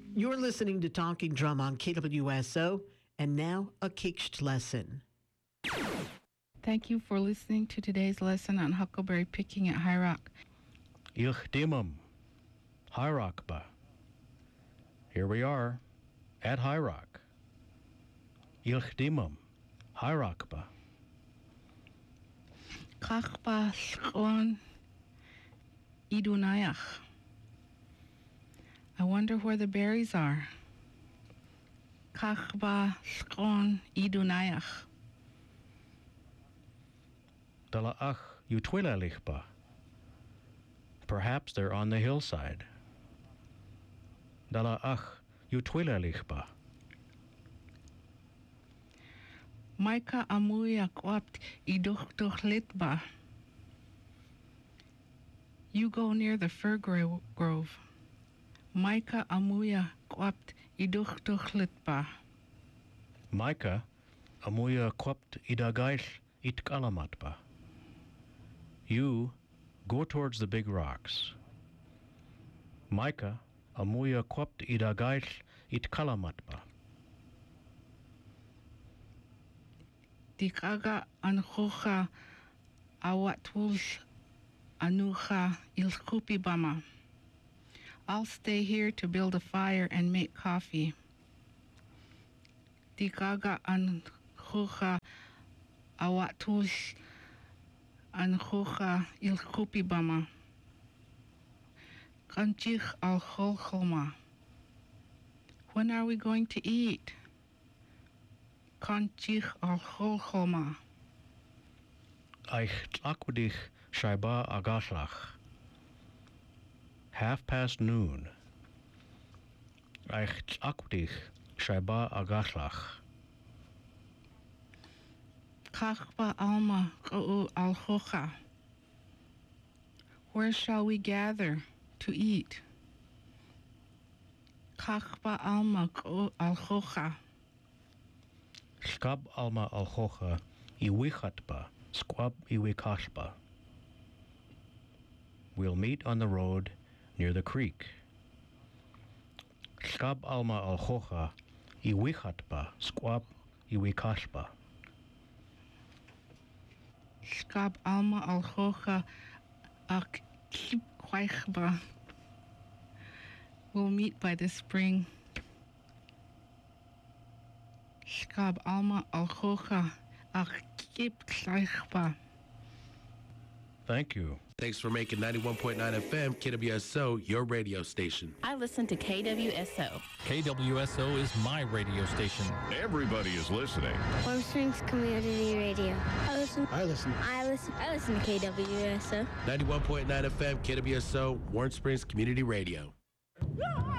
You're listening to Talking Drum on KWSO, and now a Kiksht lesson. Thank you for listening to today's lesson on huckleberry picking at High Rock. Ich dimum, High Rock ba. Here we are, at High Rock. Ich dimum, High Rock ba. Kachba shkon idunayach. I wonder where the berries are. Kachba shkon idunayach. Dalaach utwilalich ba. Perhaps they're on the hillside. Dalaach utwilalich ba. Maika amuya kwapt iduchtochlitba. You go near the fir grove. Maika amuya kwapt iduchtochlitba. Micah amuya kwapt idagaish itkalamatba. You go towards the big rocks. Micah amuya kwapt idagaish itkalamatba. Dikaga anchocha awatwulsh anucha ilkupibama. I'll stay here to build a fire and make coffee. Dikaga anchocha awatwulsh anchocha ilkupibama. Kanchich al cholchoma. When are we going to eat? Kanchich al cholchoma. Eich tlakwadich shaiba agashlach. noon. Eich tlakwadich shaiba agashlach. Kachba alma ka'u al chocha. Where shall we gather to eat? Kachba alma ka'u al chocha. Skab alma al chocha iwichatba, squab iwikashba. We'll meet on the road near the creek. Skab alma al chocha iwichatba, squab iwikashba. Skab alma al chocha ak kip kwaichba. We'll meet by the spring. Skab alma al chocha ak kip kwaichba. Thank you. Thanks for making 91.9 FM KWSO your radio station. I listen to KWSO. KWSO is my radio station. Everybody is listening. Warm Springs Community Radio. I listen to KWSO. 91.9 FM KWSO Warm Springs Community Radio.